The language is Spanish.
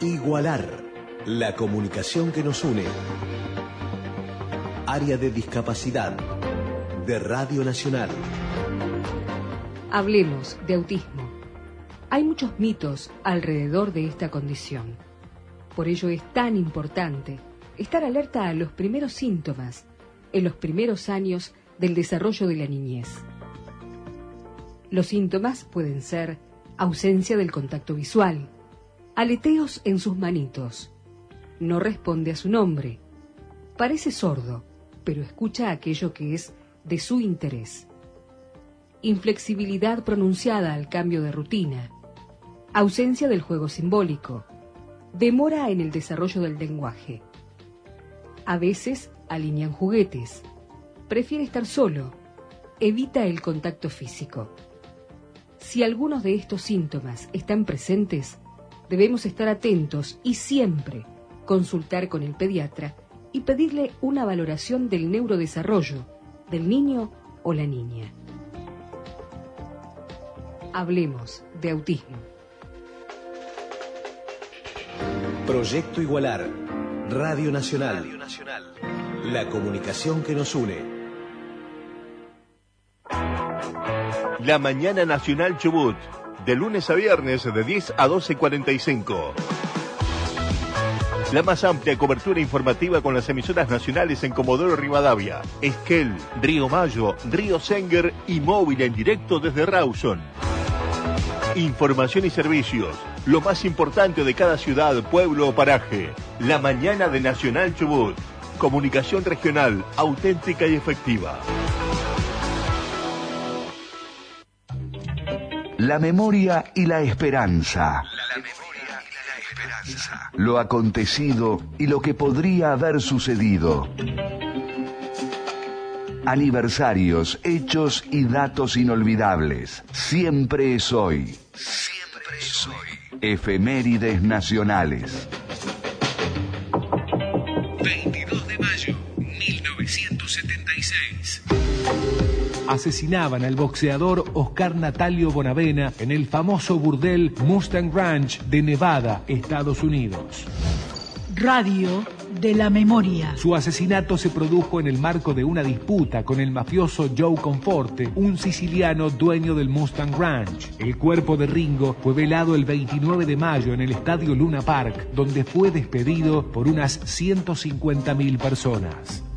Igualar, la comunicación que nos une. Área de discapacidad de Radio Nacional. Hablemos de autismo. Hay muchos mitos alrededor de esta condición. Por ello es tan importante estar alerta a los primeros síntomas en los primeros años del desarrollo de la niñez. Los síntomas pueden ser ausencia del contacto visual, aleteos en sus manitos, no responde a su nombre, parece sordo, pero escucha aquello que es de su interés, inflexibilidad pronunciada al cambio de rutina, ausencia del juego simbólico, demora en el desarrollo del lenguaje. A veces alinean juguetes, prefiere estar solo, evita el contacto físico. Si algunos de estos síntomas están presentes, debemos estar atentos y siempre consultar con el pediatra y pedirle una valoración del neurodesarrollo del niño o la niña. Hablemos de autismo. Proyecto Igualar, Radio Nacional. La comunicación que nos une. La Mañana Nacional Chubut, de lunes a viernes de 10 a 12:45. La más amplia cobertura informativa con las emisoras nacionales en Comodoro Rivadavia, Esquel, Río Mayo, Río Senguer y móvil en directo desde Rawson. Información y servicios, lo más importante de cada ciudad, pueblo o paraje. La Mañana de Nacional Chubut. Comunicación regional, auténtica y efectiva. La memoria y la esperanza. Lo acontecido y lo que podría haber sucedido. Aniversarios, hechos y datos inolvidables. Siempre es hoy. Siempre es hoy. Efemérides nacionales. 22 de mayo, 1976. Asesinaban al boxeador Oscar Natalio Bonavena en el famoso burdel Mustang Ranch de Nevada, Estados Unidos. Radio de la memoria. Su asesinato se produjo en el marco de una disputa con el mafioso Joe Conforte, un siciliano dueño del Mustang Ranch. El cuerpo de Ringo fue velado el 29 de mayo en el estadio Luna Park, donde fue despedido por unas 150.000 personas.